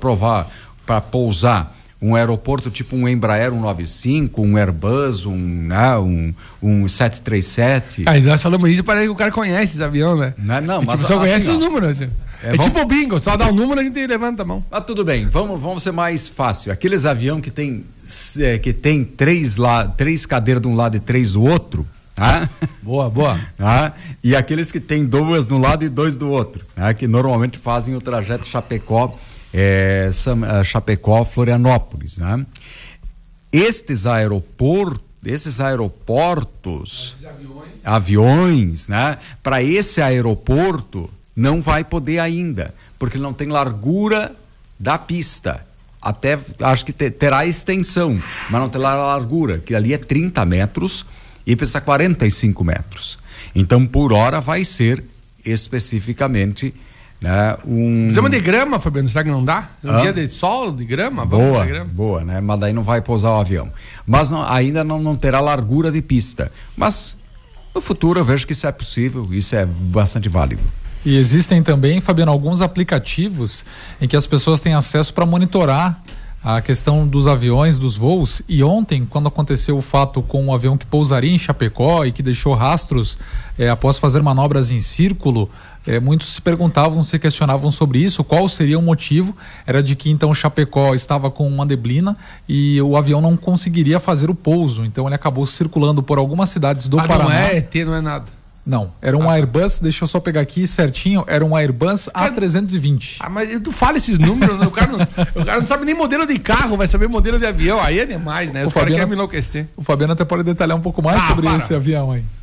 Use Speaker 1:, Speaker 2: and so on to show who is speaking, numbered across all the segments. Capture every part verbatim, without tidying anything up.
Speaker 1: provar, para pousar um aeroporto tipo um Embraer cento e noventa e cinco, um Airbus, um, né, um, um sete três sete.
Speaker 2: Aí nós falamos isso, parece que o cara conhece esses aviões, né?
Speaker 1: Não, não,
Speaker 2: e,
Speaker 1: mas
Speaker 2: tipo, só conhece
Speaker 1: assim,
Speaker 2: os
Speaker 1: ó,
Speaker 2: números. Assim.
Speaker 1: É,
Speaker 2: é
Speaker 1: vamos...
Speaker 2: tipo o bingo, só dá o um número a gente levanta a mão.
Speaker 1: Ah, tudo bem, vamos, vamos ser mais fácil. Aqueles aviões que tem, é, que tem três, lá, três cadeiras de um lado e três do outro, tá?
Speaker 2: Boa, boa.
Speaker 1: Tá? E aqueles que tem duas de um lado e dois do outro, tá? Que normalmente fazem o trajeto Chapecó, é, Chapecó, Florianópolis, né? Estes aeroportos, esses aeroportos, esses aviões, aviões, né? Para esse aeroporto não vai poder ainda, porque não tem largura da pista. Até acho que te, terá extensão, mas não terá largura, que ali é trinta metros e precisa quarenta e cinco metros. Então, por hora vai ser especificamente, né, um...
Speaker 2: Precisamos de grama, Fabiano, será que não dá? Um
Speaker 1: ah?
Speaker 2: dia de sol, de grama? Vamos
Speaker 1: boa,
Speaker 2: de grama. Boa,
Speaker 1: né? Mas daí não vai pousar o avião. Mas não, ainda não, não terá largura de pista. Mas no futuro eu vejo que isso é possível, isso é bastante válido.
Speaker 3: E existem também, Fabiano, alguns aplicativos em que as pessoas têm acesso para monitorar a questão dos aviões, dos voos. E ontem, quando aconteceu o fato com um avião que pousaria em Chapecó e que deixou rastros é, após fazer manobras em círculo, é, muitos se perguntavam, se questionavam sobre isso, qual seria o motivo. Era de que então Chapecó estava com uma neblina e o avião não conseguiria fazer o pouso, então ele acabou circulando por algumas cidades do
Speaker 2: ah,
Speaker 3: Paraná.
Speaker 2: Não é E T, não é nada.
Speaker 3: Não, era um ah, Airbus, deixa eu só pegar aqui certinho, era um Airbus A trezentos e vinte.
Speaker 2: Ah, mas tu fala esses números, o, cara não, o cara não sabe nem modelo de carro, vai saber modelo de avião, aí é demais, né? Os caras querem me enlouquecer.
Speaker 3: O Fabiano até pode detalhar um pouco mais ah, sobre para. esse avião aí.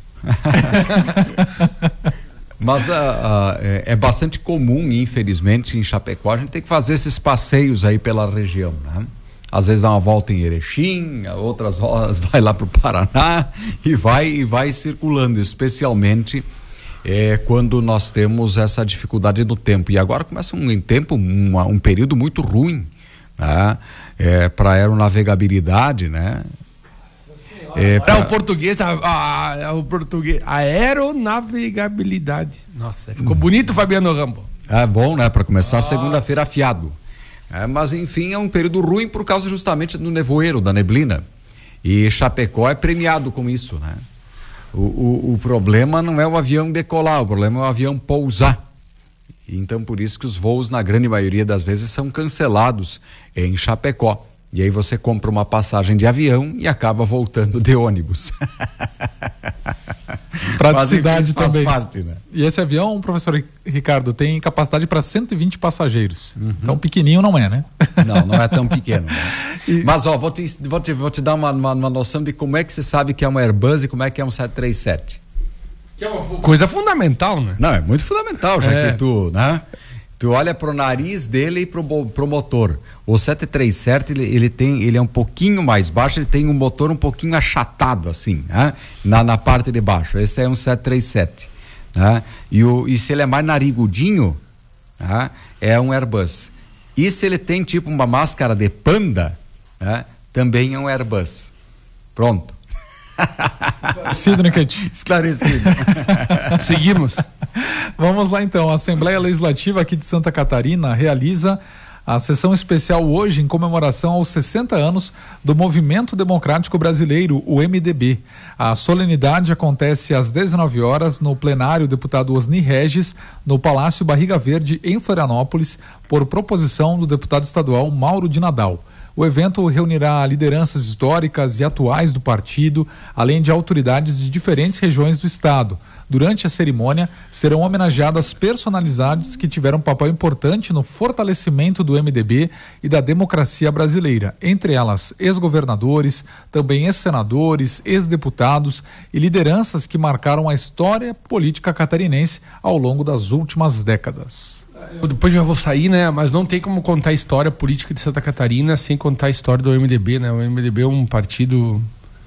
Speaker 1: Mas uh, uh, é, é bastante comum, infelizmente, em Chapecó, a gente tem que fazer esses passeios aí pela região, né? Às vezes dá uma volta em Erechim, outras horas vai lá para o Paraná e vai, e vai circulando, especialmente é, quando nós temos essa dificuldade no tempo. E agora começa um tempo, uma, um período muito ruim, né? É, para aeronavegabilidade, né?
Speaker 2: É, pra... é o português, a, a, a, o português, aeronavegabilidade. Nossa, ficou hum. bonito, Fabiano Rambo.
Speaker 1: É bom, né? Para começar Nossa. a segunda-feira afiado. É, mas enfim, é um período ruim por causa justamente do nevoeiro, da neblina. E Chapecó é premiado com isso, né? O, o, o problema não é o avião decolar, o problema é o avião pousar. Então por isso que os voos, na grande maioria das vezes, são cancelados em Chapecó. E aí você compra uma passagem de avião e acaba voltando de ônibus.
Speaker 3: Praticidade também.
Speaker 1: Parte, né?
Speaker 3: E esse avião, professor Ricardo, tem capacidade para cento e vinte passageiros. Uhum. Então pequenininho não é, né?
Speaker 1: Não, não é tão pequeno. Né? E... Mas ó, vou te, vou te, vou te dar uma, uma, uma noção de como é que você sabe que é um Airbus e como é que é um sete três sete.
Speaker 2: Que é uma coisa fundamental, né?
Speaker 1: Não, é muito fundamental, já
Speaker 2: é.
Speaker 1: que tu, né? Tu olha pro nariz dele e pro, pro motor. O sete três sete, ele, ele tem, ele é um pouquinho mais baixo, ele tem um motor um pouquinho achatado, assim, né? Na, na parte de baixo. Esse é um sete três sete, né? E, o, e se ele é mais narigudinho, né? É um Airbus. E se ele tem tipo uma máscara de panda, né? Também é um Airbus. Pronto.
Speaker 3: Esclarecido, né, Kate?
Speaker 1: Esclarecido.
Speaker 2: Seguimos.
Speaker 3: Vamos lá então. A Assembleia Legislativa aqui de Santa Catarina realiza a sessão especial hoje em comemoração aos sessenta anos do Movimento Democrático Brasileiro, o M D B. A solenidade acontece às dezenove horas no plenário deputado Osni Regis, no Palácio Barriga Verde, em Florianópolis, por proposição do deputado estadual Mauro de Nadal. O evento reunirá lideranças históricas e atuais do partido, além de autoridades de diferentes regiões do estado. Durante a cerimônia, serão homenageadas personalidades que tiveram papel importante no fortalecimento do M D B e da democracia brasileira, entre elas ex-governadores, também ex-senadores, ex-deputados e lideranças que marcaram a história política catarinense ao longo das últimas décadas.
Speaker 2: Eu depois já vou sair, né? Mas não tem como contar a história política de Santa Catarina sem contar a história do M D B, né? O M D B é um partido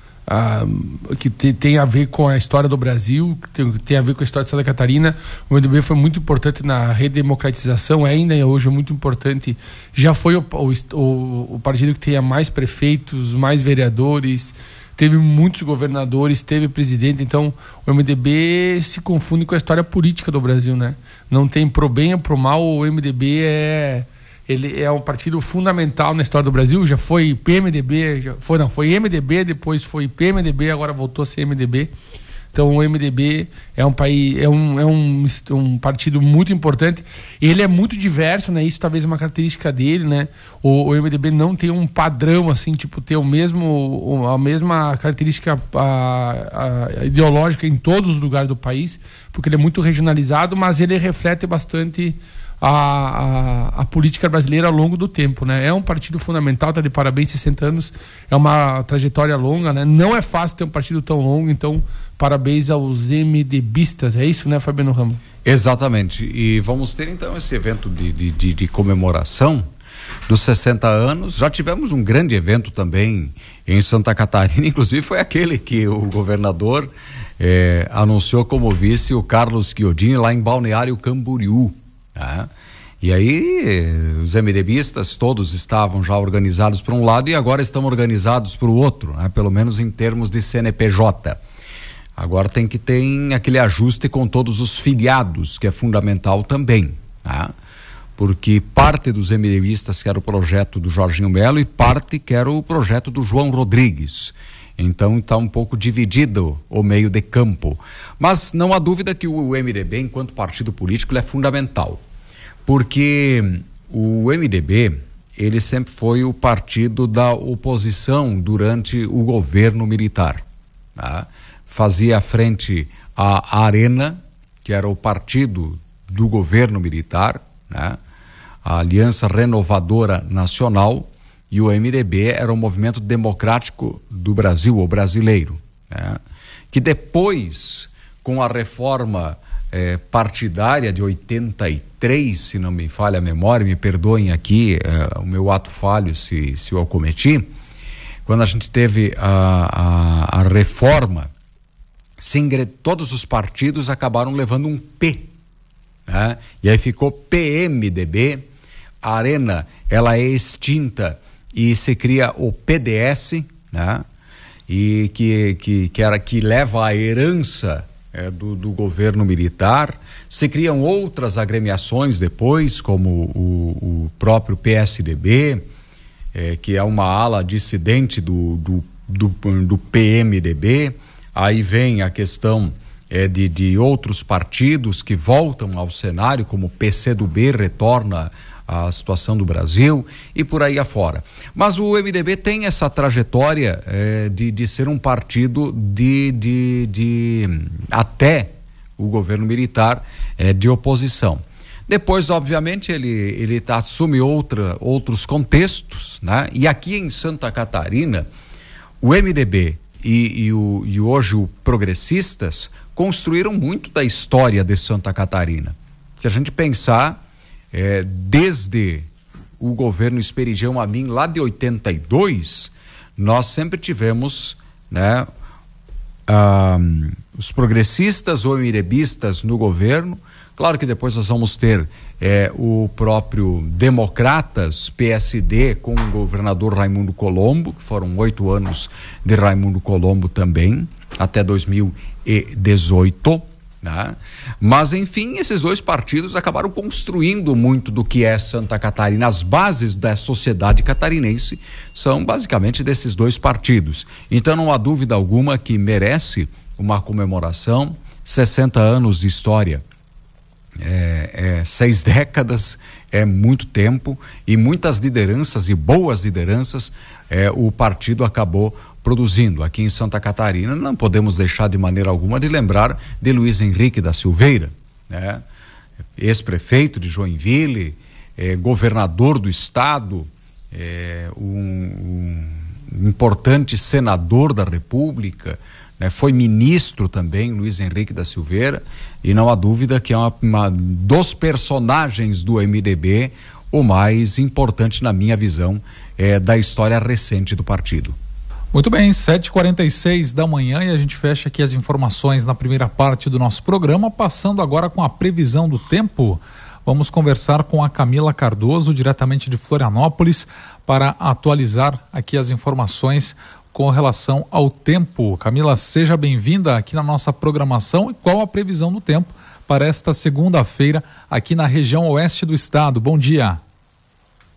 Speaker 2: ah, que te, tem a ver com a história do Brasil, que tem, tem a ver com a história de Santa Catarina. O M D B foi muito importante na redemocratização, ainda hoje é muito importante. Já foi o, o, o partido que tenha mais prefeitos, mais vereadores, teve muitos governadores, teve presidente. Então o M D B se confunde com a história política do Brasil, né? Não tem pro bem ou pro mal, o M D B é, ele é um partido fundamental na história do Brasil, já foi P M D B, já foi, não, foi M D B, depois foi P M D B, agora voltou a ser M D B. Então o M D B é um país, é um, é um, um partido muito importante. Ele é muito diverso, né? Isso talvez é uma característica dele, né? O, o M D B não tem um padrão assim, tipo ter o mesmo, a mesma característica a, a, ideológica em todos os lugares do país, porque ele é muito regionalizado, mas ele reflete bastante a, a, a política brasileira ao longo do tempo, né? É um partido fundamental, está de parabéns, sessenta anos, é uma trajetória longa, né? Não é fácil ter um partido tão longo, então parabéns aos MDBistas, é isso, né, Fabiano Ramos?
Speaker 1: Exatamente, e vamos ter então esse evento de, de, de, de comemoração dos sessenta anos. Já tivemos um grande evento também em Santa Catarina, inclusive foi aquele que o governador eh, anunciou como vice o Carlos Chiodini lá em Balneário Camboriú, né? E aí os MDBistas todos estavam já organizados por um lado e agora estão organizados para o outro, né? Pelo menos em termos de C N P J. Agora tem que ter aquele ajuste com todos os filiados, que é fundamental também, tá? Porque parte dos MDBistas quer o projeto do Jorginho Melo e parte quer o projeto do João Rodrigues. Então está um pouco dividido o meio de campo. Mas não há dúvida que o M D B, enquanto partido político, ele é fundamental. Porque o M D B, ele sempre foi o partido da oposição durante o governo militar, tá? Fazia frente à Arena, que era o partido do governo militar, né? A Aliança Renovadora Nacional, e o M D B era o Movimento Democrático do Brasil, o brasileiro, né? Que depois, com a reforma eh, partidária de oitenta e três, se não me falha a memória, me perdoem aqui eh, o meu ato falho se, se eu cometi, quando a gente teve a, a, a reforma, todos os partidos acabaram levando um P, né? E aí ficou P M D B, a Arena, ela é extinta e se cria o P D S, né? E que, que, que, era, que leva a herança é, do, do governo militar. Se criam outras agremiações depois, como o, o próprio P S D B, é, que é uma ala dissidente do, do, do, do P M D B. Aí vem a questão é, de, de outros partidos que voltam ao cenário, como o P C do B retorna à situação do Brasil e por aí afora. Mas o M D B tem essa trajetória é, de, de ser um partido de, de, de até o governo militar é, de oposição. Depois, obviamente, ele, ele tá, assume outra, outros contextos, né? E aqui em Santa Catarina, o M D B E, e, o, e hoje o Progressistas construíram muito da história de Santa Catarina. Se a gente pensar, é, desde o governo Esperidião Amin, lá de oitenta e dois, nós sempre tivemos, né, ah, os progressistas ou MDBistas no governo. Claro que depois nós vamos ter é, o próprio Democratas, P S D, com o governador Raimundo Colombo, que foram oito anos de Raimundo Colombo também, até dois mil e dezoito, né? Mas, enfim, esses dois partidos acabaram construindo muito do que é Santa Catarina. As bases da sociedade catarinense são basicamente desses dois partidos. Então, não há dúvida alguma que merece uma comemoração, sessenta anos de história. É, é, seis décadas é muito tempo e muitas lideranças e boas lideranças é, o partido acabou produzindo aqui em Santa Catarina. Não podemos deixar de maneira alguma de lembrar de Luiz Henrique da Silveira, né? Ex-prefeito de Joinville, é, governador do estado, é, um, um importante senador da República, né? Foi ministro também, Luiz Henrique da Silveira, e não há dúvida que é uma, uma dos personagens do M D B, o mais importante na minha visão é, da história recente do partido.
Speaker 3: Muito bem, sete e quarenta e seis da manhã, e a gente fecha aqui as informações na primeira parte do nosso programa, passando agora com a previsão do tempo. Vamos conversar com a Camila Cardoso, diretamente de Florianópolis, para atualizar aqui as informações com relação ao tempo. Camila, seja bem-vinda aqui na nossa programação. E qual a previsão do tempo para esta segunda-feira aqui na região oeste do estado? Bom dia.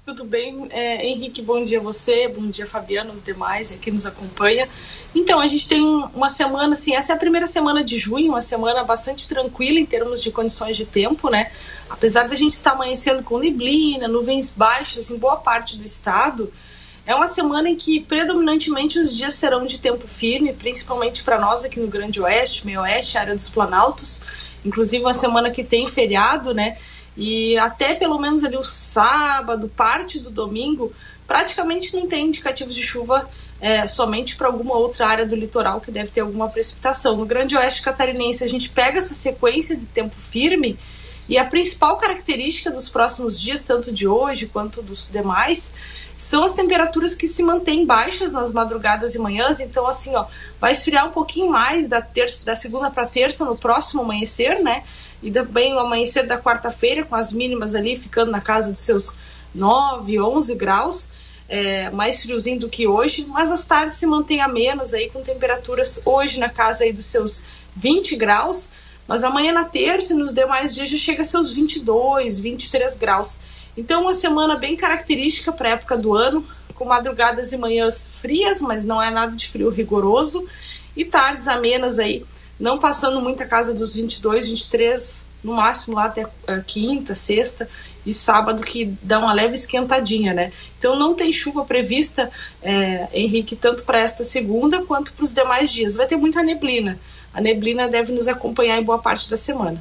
Speaker 4: Tudo bem, é, Henrique, bom dia a você, bom dia Fabiano, os demais aqui nos acompanha. Então, a gente tem uma semana, assim, essa é a primeira semana de junho, uma semana bastante tranquila em termos de condições de tempo, né? Apesar da gente estar amanhecendo com neblina, nuvens baixas em boa parte do estado, é uma semana em que predominantemente os dias serão de tempo firme, principalmente para nós aqui no Grande Oeste, Meio Oeste, área dos Planaltos, inclusive uma semana que tem feriado, né? E até pelo menos ali o sábado, parte do domingo, praticamente não tem indicativos de chuva, é, somente para alguma outra área do litoral que deve ter alguma precipitação. No Grande Oeste catarinense a gente pega essa sequência de tempo firme e a principal característica dos próximos dias, tanto de hoje quanto dos demais, são as temperaturas que se mantêm baixas nas madrugadas e manhãs. Então assim, ó, vai esfriar um pouquinho mais da, terça, da segunda para terça no próximo amanhecer, né? E também o amanhecer da quarta-feira, com as mínimas ali ficando na casa dos seus nove, onze graus, é, mais friozinho do que hoje, mas as tardes se mantêm amenas aí, com temperaturas hoje na casa aí dos seus vinte graus, mas amanhã na terça e nos demais dias já chega a seus vinte e dois, vinte e três graus. Então uma semana bem característica para a época do ano, com madrugadas e manhãs frias, mas não é nada de frio rigoroso, e tardes amenas aí, não passando muito a casa dos vinte e dois, vinte e três, no máximo lá até a quinta, sexta e sábado, que dá uma leve esquentadinha, né? Então não tem chuva prevista, é, Henrique, tanto para esta segunda quanto para os demais dias. Vai ter muita neblina. A neblina deve nos acompanhar em boa parte da semana.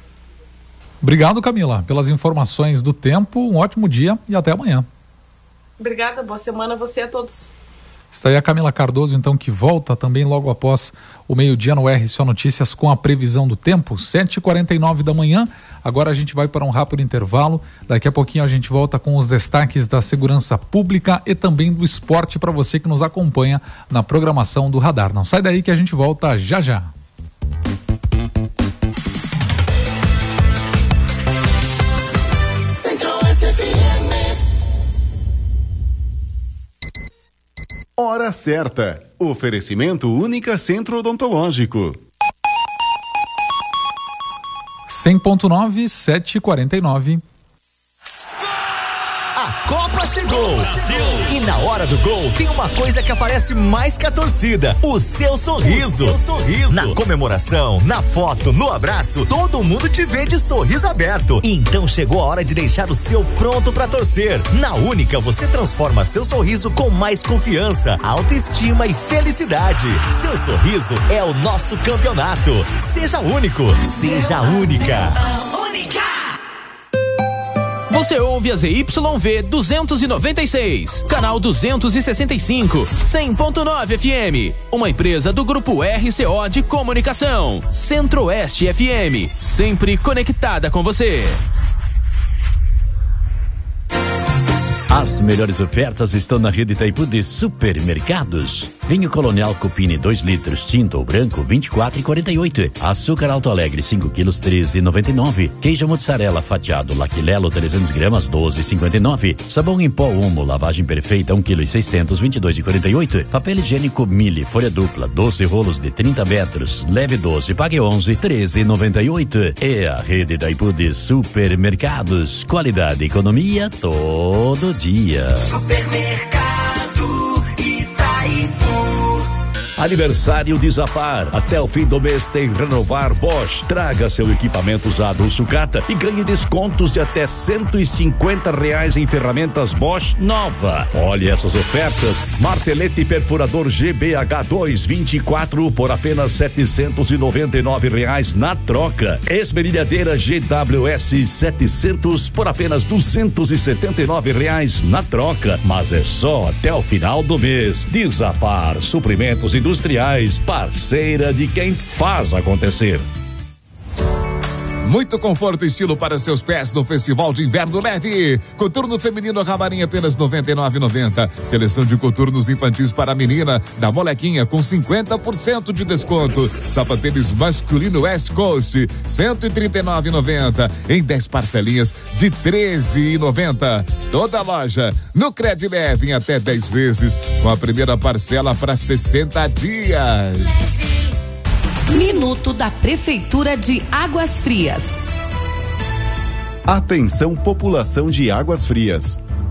Speaker 3: Obrigado, Camila, pelas informações do tempo. Um ótimo dia e até amanhã.
Speaker 4: Obrigada, boa semana a você e a todos.
Speaker 3: Está aí a Camila Cardoso, então, que volta também logo após o meio-dia no R C O Notícias com a previsão do tempo, sete e quarenta e nove da manhã. Agora a gente vai para um rápido intervalo. Daqui a pouquinho a gente volta com os destaques da segurança pública e também do esporte para você que nos acompanha na programação do Radar. Não sai daí que a gente volta já já.
Speaker 5: Hora certa. Oferecimento Única Centro Odontológico.
Speaker 3: cem ponto nove, sete e quarenta e nove.
Speaker 6: A Copa chegou! Brasil. E na hora do gol tem uma coisa que aparece mais que a torcida: o seu sorriso. O seu sorriso. Na comemoração, na foto, no abraço, todo mundo te vê de sorriso aberto. Então chegou a hora de deixar o seu pronto pra torcer. Na Única você transforma seu sorriso com mais confiança, autoestima e felicidade. Seu sorriso é o nosso campeonato. Seja único, seja única. Única!
Speaker 7: Você ouve a Z Y V duzentos e noventa e seis, canal duzentos e sessenta e cinco, cem ponto nove F M. Uma empresa do grupo R C O de Comunicação. Centro-Oeste F M, sempre conectada com você.
Speaker 8: As melhores ofertas estão na rede Itaipu de supermercados. Vinho Colonial Cupini dois litros, tinto ou branco, vinte e quatro e quarenta e oito. Açúcar Alto Alegre cinco quilos, treze e noventa e nove. Queijo mozzarella fatiado Laquilelo trezentos gramas, doze e cinquenta e nove. Sabão em pó Omo, lavagem perfeita um quilo e seiscentos, vinte e dois e quarenta e oito. Papel higiênico Mille, folha dupla, doze rolos de trinta metros, leve doze, pague onze, treze e noventa e oito. É a rede Itaipu de supermercados. Qualidade e economia todo dia.
Speaker 9: Supermercado Itaipu.
Speaker 10: Aniversário de Zapar. Até o fim do mês tem Renovar Bosch. Traga seu equipamento usado ou sucata e ganhe descontos de até cento e cinquenta reais em ferramentas Bosch nova. Olhe essas ofertas. Martelete perfurador G B H dois vinte e quatro por apenas setecentos e noventa e nove reais na troca. Esmerilhadeira G W S setecentos por apenas duzentos e setenta e nove reais na troca. Mas é só até o final do mês. De Zapar, suprimentos industriais. Industriais, parceira de quem faz acontecer.
Speaker 11: Muito conforto e estilo para seus pés no Festival de Inverno Leve. Coturno feminino Camarim apenas noventa e nove reais e noventa centavos. Seleção de coturnos infantis para a menina da Molequinha com cinquenta por cento de desconto. Sapatênis masculino West Coast cento e trinta e nove reais e noventa centavos em dez parcelinhas de treze reais e noventa centavos. Toda loja no Cred Leve em até dez vezes com a primeira parcela para sessenta dias.
Speaker 12: Minuto da Prefeitura de Águas Frias.
Speaker 5: Atenção, população de Águas Frias.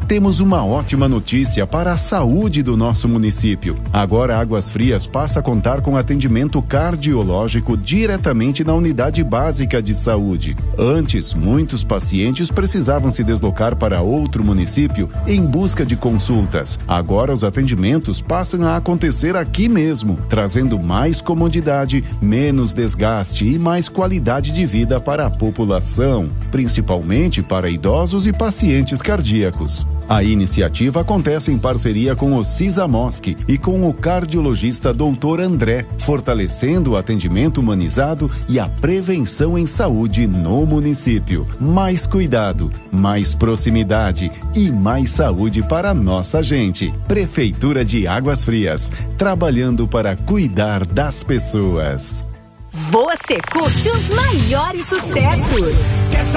Speaker 5: Temos uma ótima notícia para a saúde do nosso município. Agora Águas Frias passa a contar com atendimento cardiológico diretamente na unidade básica de saúde. Antes, muitos pacientes precisavam se deslocar para outro município em busca de consultas. Agora os atendimentos passam a acontecer aqui mesmo, trazendo mais comodidade, menos desgaste e mais qualidade de vida para a população, principalmente para idosos e pacientes cardíacos. A iniciativa acontece em parceria com o Cisamosc e com o cardiologista doutor André, fortalecendo o atendimento humanizado e a prevenção em saúde no município. Mais cuidado, mais proximidade e mais saúde para nossa gente. Prefeitura de Águas Frias, trabalhando para cuidar das pessoas.
Speaker 12: Você curte os maiores sucessos.